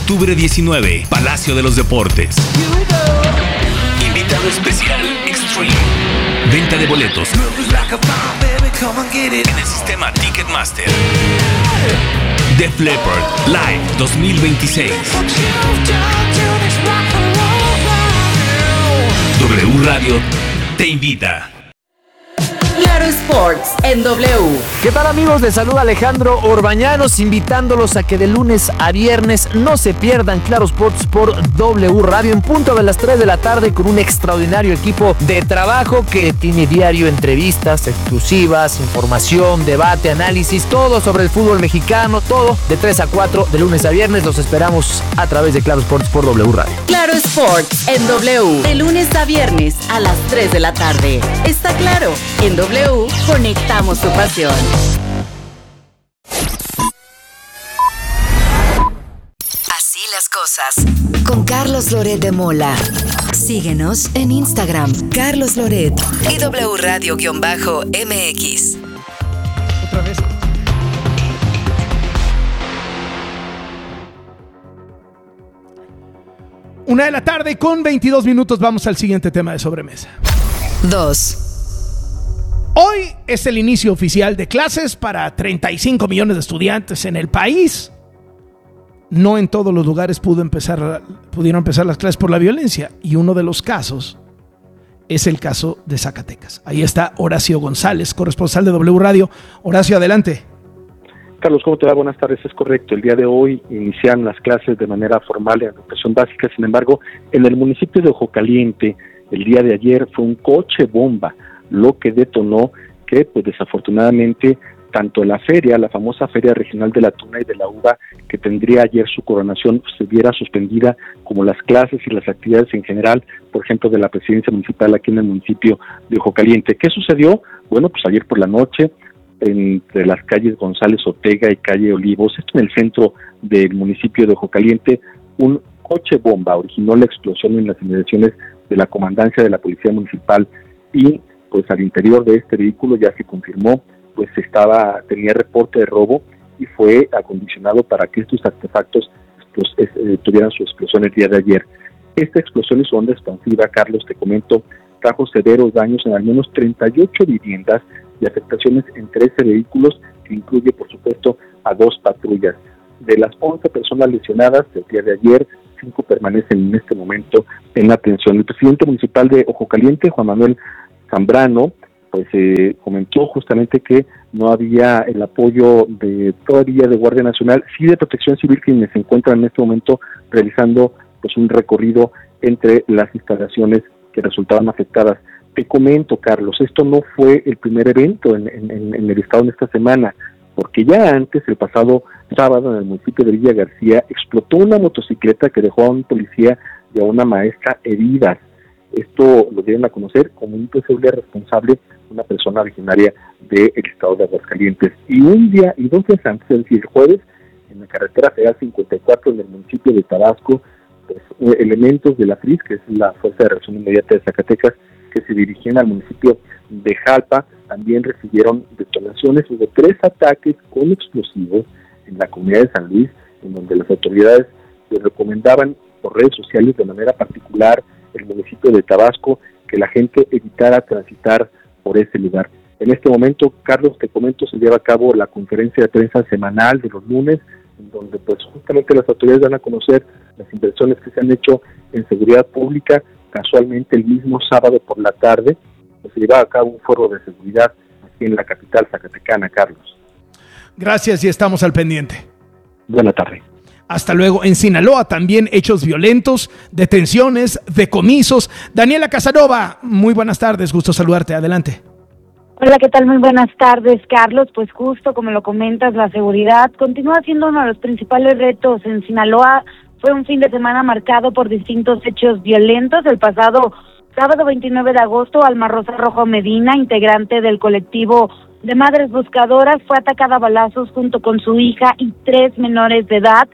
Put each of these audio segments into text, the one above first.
octubre 19, Palacio de los Deportes. Invitado especial, Extreme. Venta de boletos en el sistema Ticketmaster. Def Leppard Live 2026. W Radio te invita. Claro Sports en W. ¿Qué tal, amigos? Les saluda Alejandro Orbañanos, invitándolos a que de lunes a viernes no se pierdan Claro Sports por W Radio en punto de las 3 de la tarde con un extraordinario equipo de trabajo que tiene diario entrevistas exclusivas, información, debate, análisis, todo sobre el fútbol mexicano, todo de 3 a 4 de lunes a viernes. Los esperamos a través de Claro Sports por W Radio. Claro Sports en W, de lunes a viernes a las 3 de la tarde. Está claro, en W conectamos tu pasión. Así las cosas. Con Carlos Loret de Mola. Síguenos en Instagram, Carlos Loret y W Radio-MX. Otra vez. Una de la tarde con 22 minutos. Vamos al siguiente tema de sobremesa. 2. Hoy es el inicio oficial de clases para 35 millones de estudiantes en el país. No en todos los lugares pudieron empezar las clases por la violencia. Y uno de los casos es el caso de Zacatecas. Ahí está Horacio González, corresponsal de W Radio. Horacio, adelante. Carlos, ¿cómo te va? Buenas tardes. Es correcto. El día de hoy iniciaron las clases de manera formal en educación básica. Sin embargo, en el municipio de Ojo Caliente, el día de ayer fue un coche bomba lo que detonó que, pues desafortunadamente, tanto la feria, la famosa Feria Regional de la Tuna y de la Uva, que tendría ayer su coronación, se viera suspendida, como las clases y las actividades en general, por ejemplo, de la presidencia municipal aquí en el municipio de Ojo Caliente. ¿Qué sucedió? Bueno, pues ayer por la noche, entre las calles González Ortega y calle Olivos, esto en el centro del municipio de Ojo Caliente, un coche bomba originó la explosión en las inmediaciones de la comandancia de la Policía Municipal y pues al interior de este vehículo ya se confirmó, pues tenía reporte de robo y fue acondicionado para que estos artefactos tuvieran su explosión el día de ayer. Esta explosión y su onda expansiva, Carlos, te comento, trajo severos daños en al menos 38 viviendas y afectaciones en 13 vehículos, que incluye, por supuesto, a 2 patrullas. De las 11 personas lesionadas del día de ayer, 5 permanecen en este momento en atención. El presidente municipal de Ojo Caliente, Juan Manuel Zambrano, pues comentó justamente que no había el apoyo todavía de Guardia Nacional, sí de Protección Civil, quienes se encuentran en este momento realizando pues un recorrido entre las instalaciones que resultaban afectadas. Te comento, Carlos, esto no fue el primer evento en el estado en esta semana, porque ya antes, el pasado sábado, en el municipio de Villa García, explotó una motocicleta que dejó a un policía y a una maestra heridas. Esto lo dieron a conocer como un posible responsable, una persona originaria del estado de Aguascalientes. Y 2 días antes, es decir, el jueves, en la carretera federal 54 en el municipio de Tabasco, pues, elementos de la FRIS, que es la Fuerza de Reacción Inmediata de Zacatecas, que se dirigían al municipio de Jalpa, también recibieron detonaciones. Hubo 3 ataques con explosivos en la comunidad de San Luis, en donde las autoridades les recomendaban por redes sociales de manera particular el municipio de Tabasco, que la gente evitara transitar por ese lugar. En este momento, Carlos, te comento, se lleva a cabo la conferencia de prensa semanal de los lunes, en donde pues justamente las autoridades dan a conocer las inversiones que se han hecho en seguridad pública. Casualmente el mismo sábado por la tarde pues, se lleva a cabo un foro de seguridad aquí en la capital zacatecana, Carlos. Gracias y estamos al pendiente. Buena tarde. Hasta luego. En Sinaloa también hechos violentos, detenciones, decomisos. Daniela Casanova, muy buenas tardes, gusto saludarte, adelante. Hola, ¿qué tal? Muy buenas tardes, Carlos. Pues justo como lo comentas, la seguridad continúa siendo uno de los principales retos en Sinaloa. Fue un fin de semana marcado por distintos hechos violentos. El pasado sábado 29 de agosto, Alma Rosa Rojo Medina, integrante del colectivo de Madres Buscadoras, fue atacada a balazos junto con su hija y 3 menores de edad.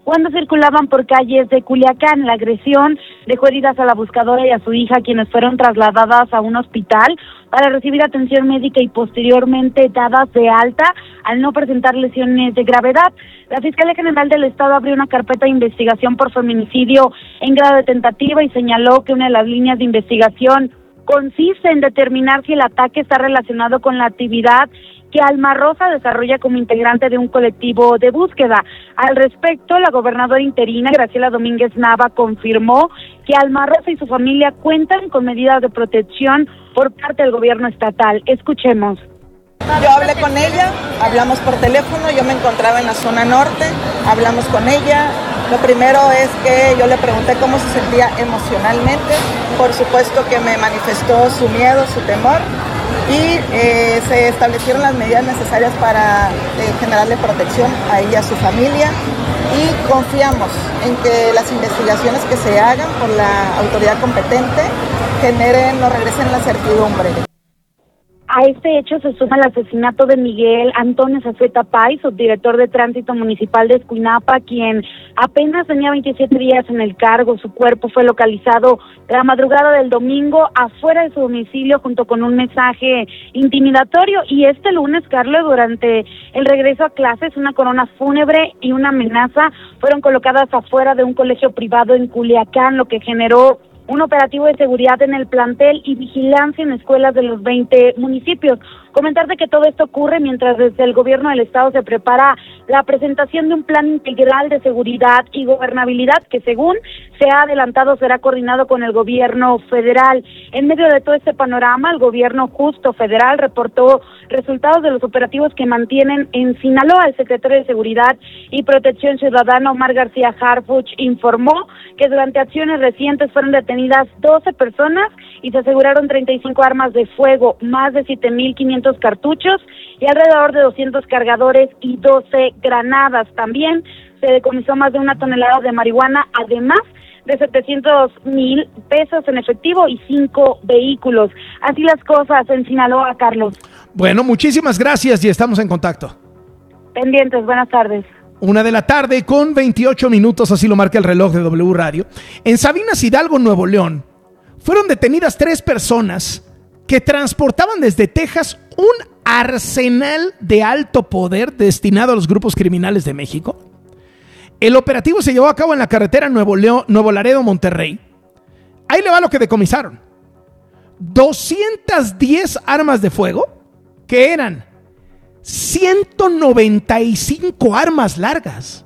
cuando circulaban por calles de Culiacán. La agresión dejó heridas a la buscadora y a su hija, quienes fueron trasladadas a un hospital para recibir atención médica y posteriormente dadas de alta al no presentar lesiones de gravedad. La Fiscalía General del Estado abrió una carpeta de investigación por feminicidio en grado de tentativa y señaló que una de las líneas de investigación consiste en determinar si el ataque está relacionado con la actividad que Alma Rosa desarrolla como integrante de un colectivo de búsqueda. Al respecto, la gobernadora interina, Graciela Domínguez Nava, confirmó que Alma Rosa y su familia cuentan con medidas de protección por parte del gobierno estatal. Escuchemos. Yo hablé con ella, hablamos por teléfono, yo me encontraba en la zona norte, hablamos con ella. Lo primero es que yo le pregunté cómo se sentía emocionalmente, por supuesto que me manifestó su miedo, su temor, y se establecieron las medidas necesarias para generarle protección a ella y a su familia, y confiamos en que las investigaciones que se hagan por la autoridad competente generen o regresen la certidumbre. A este hecho se suma el asesinato de Miguel Antonio Zafeta Pay, subdirector de Tránsito Municipal de Escuinapa, quien apenas tenía 27 días en el cargo. Su cuerpo fue localizado la madrugada del domingo afuera de su domicilio junto con un mensaje intimidatorio. Y este lunes, Carlos, durante el regreso a clases, una corona fúnebre y una amenaza fueron colocadas afuera de un colegio privado en Culiacán, lo que generó un operativo de seguridad en el plantel y vigilancia en escuelas de los 20 municipios. Comentarte que todo esto ocurre mientras desde el gobierno del estado se prepara la presentación de un plan integral de seguridad y gobernabilidad que, según se ha adelantado, será coordinado con el gobierno federal. En medio de todo este panorama, el gobierno justo federal reportó resultados de los operativos que mantienen en Sinaloa. El secretario de Seguridad y Protección Ciudadana, Omar García Harfuch, informó que durante acciones recientes fueron detenidas 12 personas y se aseguraron 35 armas de fuego, más de 7,500 cartuchos y alrededor de 200 cargadores y 12 granadas. También se decomisó más de 1 tonelada de marihuana, además de 700,000 pesos en efectivo y 5 vehículos. Así las cosas en Sinaloa, Carlos. Bueno, muchísimas gracias y estamos en contacto. Pendientes, buenas tardes. 1:00 con 28 minutos, así lo marca el reloj de W Radio. En Sabinas Hidalgo, Nuevo León, fueron detenidas 3 personas que transportaban desde Texas un arsenal de alto poder destinado a los grupos criminales de México. El operativo se llevó a cabo en la carretera Nuevo Laredo, Monterrey. Ahí le va lo que decomisaron. 210 armas de fuego, que eran 195 armas largas.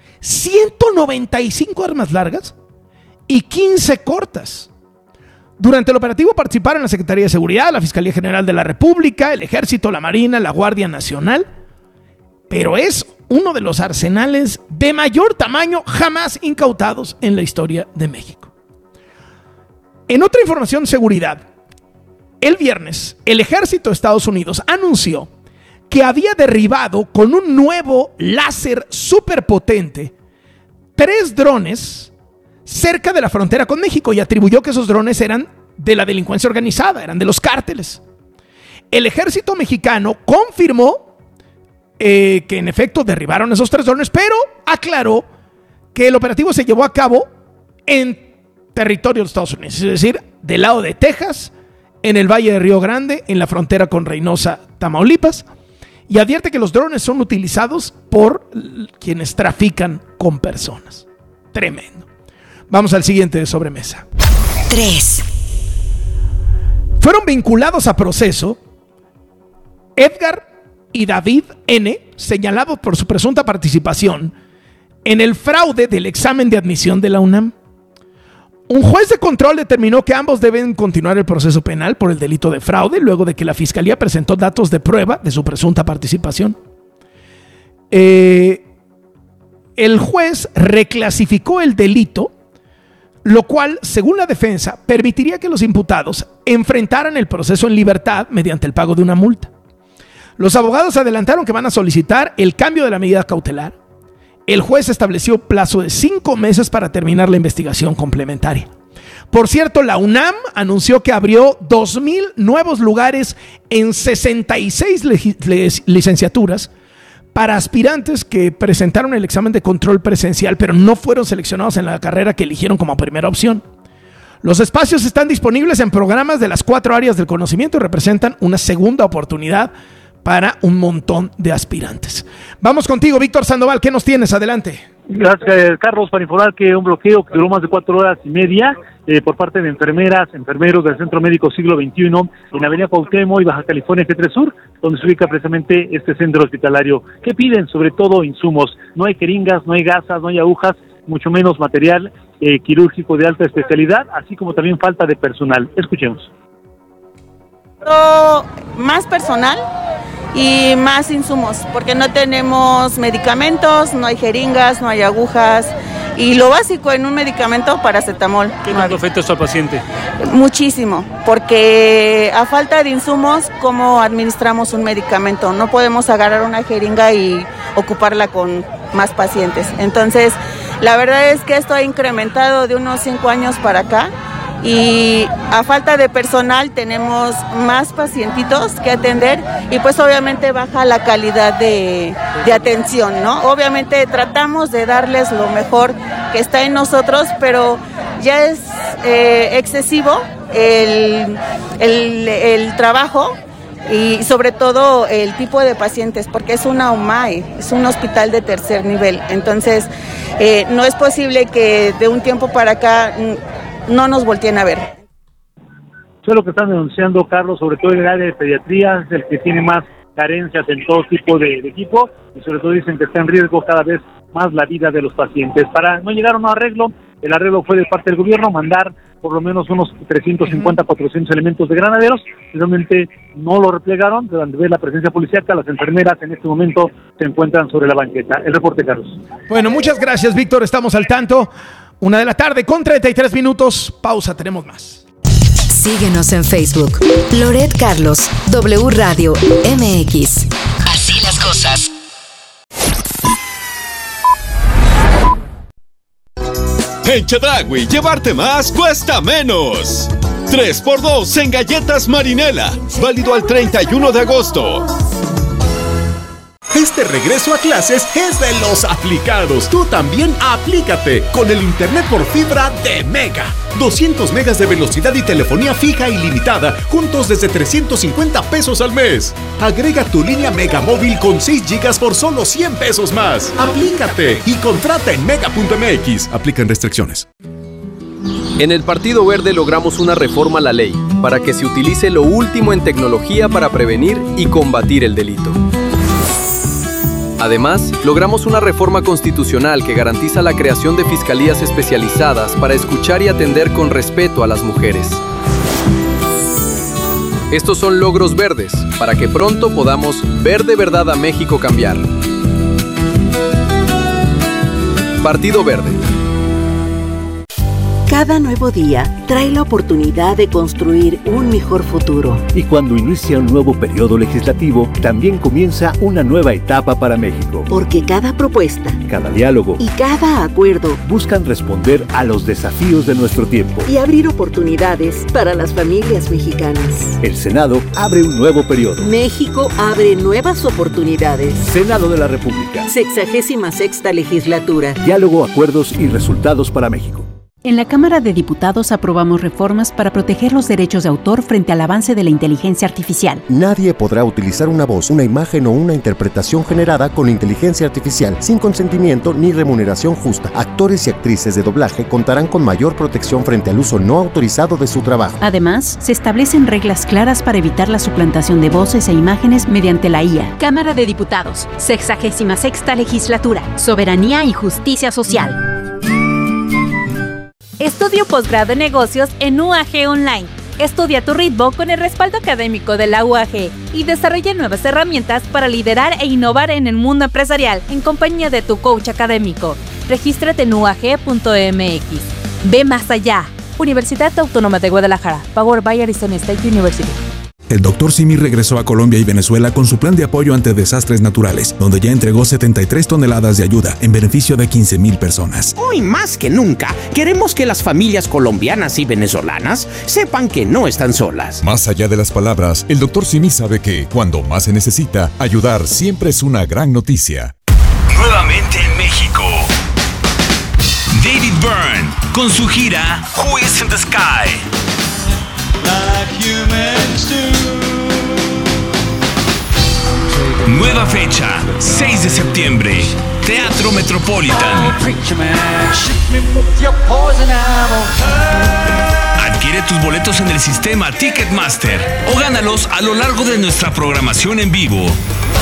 195 armas largas y 15 cortas. Durante el operativo participaron la Secretaría de Seguridad, la Fiscalía General de la República, el Ejército, la Marina, la Guardia Nacional. Pero es uno de los arsenales de mayor tamaño jamás incautados en la historia de México. En otra información de seguridad, el viernes, el Ejército de Estados Unidos anunció que había derribado con un nuevo láser superpotente 3 drones cerca de la frontera con México y atribuyó que esos drones eran de la delincuencia organizada, eran de los cárteles. El ejército mexicano confirmó que en efecto derribaron esos 3 drones, pero aclaró que el operativo se llevó a cabo en territorio de Estados Unidos, es decir, del lado de Texas, en el Valle de Río Grande, en la frontera con Reynosa, Tamaulipas, y advierte que los drones son utilizados por quienes trafican con personas. Tremendo. Vamos al siguiente de sobremesa. 3. Fueron vinculados a proceso Edgar y David N., señalados por su presunta participación en el fraude del examen de admisión de la UNAM. Un juez de control determinó que ambos deben continuar el proceso penal por el delito de fraude, luego de que la Fiscalía presentó datos de prueba de su presunta participación. El juez reclasificó el delito, lo cual, según la defensa, permitiría que los imputados enfrentaran el proceso en libertad mediante el pago de una multa. Los abogados adelantaron que van a solicitar el cambio de la medida cautelar. El juez estableció plazo de 5 meses para terminar la investigación complementaria. Por cierto, la UNAM anunció que abrió 2,000 nuevos lugares en 66 licenciaturas para aspirantes que presentaron el examen de control presencial, pero no fueron seleccionados en la carrera que eligieron como primera opción. Los espacios están disponibles en programas de las 4 áreas del conocimiento y representan una segunda oportunidad para un montón de aspirantes. Vamos contigo, Víctor Sandoval, ¿qué nos tienes? Adelante. Gracias, Carlos, para informar que un bloqueo que duró más de 4 horas y media por parte de enfermeros del Centro Médico Siglo XXI en Avenida Cuauhtémoc y Baja California G3 Sur, donde se ubica precisamente este centro hospitalario. ¿Qué piden? Sobre todo insumos. No hay jeringas, no hay gasas, no hay agujas, mucho menos material quirúrgico de alta especialidad, así como también falta de personal. Escuchemos. Más personal y más insumos, porque no tenemos medicamentos, no hay jeringas, no hay agujas, y lo básico en un medicamento, paracetamol. ¿Qué tanto afecta esto al paciente? Muchísimo, porque a falta de insumos, ¿cómo administramos un medicamento? No podemos agarrar una jeringa y ocuparla con más pacientes. Entonces, la verdad es que esto ha incrementado de unos 5 años para acá, y a falta de personal tenemos más pacientitos que atender y pues obviamente baja la calidad de atención, ¿no? Obviamente tratamos de darles lo mejor que está en nosotros, pero ya es excesivo el trabajo y sobre todo el tipo de pacientes, porque es una UMAE, es un hospital de tercer nivel, entonces no es posible que de un tiempo para acá no nos volteen a ver. Eso es lo que están denunciando, Carlos, sobre todo en el área de pediatría, es el que tiene más carencias en todo tipo de equipo, y sobre todo dicen que está en riesgo cada vez más la vida de los pacientes. Para no llegar a un arreglo, el arreglo fue de parte del gobierno mandar por lo menos unos 350, 400 elementos de granaderos, realmente no lo replegaron, durante ver la presencia policíaca, las enfermeras en este momento se encuentran sobre la banqueta. El reporte, Carlos. Bueno, muchas gracias, Víctor, estamos al tanto. 1:00 con 33 minutos. Pausa, tenemos más. Síguenos en Facebook. Loret Carlos, W Radio MX. Así las cosas. En Chedraui, llevarte más cuesta menos. 3x2 en galletas Marinela. Válido al 31 de agosto. Este regreso a clases es de los aplicados. Tú también aplícate con el internet por fibra de Mega. 200 megas de velocidad y telefonía fija ilimitada, juntos desde 350 pesos al mes. Agrega tu línea Mega móvil con 6 gigas por solo 100 pesos más. Aplícate y contrata en mega.mx. Aplican restricciones. En el Partido Verde logramos una reforma a la ley para que se utilice lo último en tecnología para prevenir y combatir el delito. Además, logramos una reforma constitucional que garantiza la creación de fiscalías especializadas para escuchar y atender con respeto a las mujeres. Estos son logros verdes, para que pronto podamos ver de verdad a México cambiar. Partido Verde. Cada nuevo día trae la oportunidad de construir un mejor futuro. Y cuando inicia un nuevo periodo legislativo, también comienza una nueva etapa para México. Porque cada propuesta, cada diálogo y cada acuerdo buscan responder a los desafíos de nuestro tiempo y abrir oportunidades para las familias mexicanas. El Senado abre un nuevo periodo. México abre nuevas oportunidades. Senado de la República. 66ª legislatura. Diálogo, acuerdos y resultados para México. En la Cámara de Diputados aprobamos reformas para proteger los derechos de autor frente al avance de la inteligencia artificial. Nadie podrá utilizar una voz, una imagen o una interpretación generada con inteligencia artificial sin consentimiento ni remuneración justa. Actores y actrices de doblaje contarán con mayor protección frente al uso no autorizado de su trabajo. Además, se establecen reglas claras para evitar la suplantación de voces e imágenes mediante la IA. Cámara de Diputados, 66ª legislatura, soberanía y justicia social. Estudio posgrado en negocios en UAG Online. Estudia a tu ritmo con el respaldo académico de la UAG y desarrolla nuevas herramientas para liderar e innovar en el mundo empresarial en compañía de tu coach académico. Regístrate en uag.mx. Ve más allá. Universidad Autónoma de Guadalajara. Powered by Arizona State University. El Dr. Simi regresó a Colombia y Venezuela con su plan de apoyo ante desastres naturales, donde ya entregó 73 toneladas de ayuda en beneficio de 15,000 personas. Hoy más que nunca, queremos que las familias colombianas y venezolanas sepan que no están solas. Más allá de las palabras, el Dr. Simi sabe que, cuando más se necesita, ayudar siempre es una gran noticia. Nuevamente en México, David Byrne con su gira Who is in the Sky. Nueva fecha, 6 de septiembre, Teatro Metropolitan. Adquiere tus boletos en el sistema Ticketmaster o gánalos a lo largo de nuestra programación en vivo.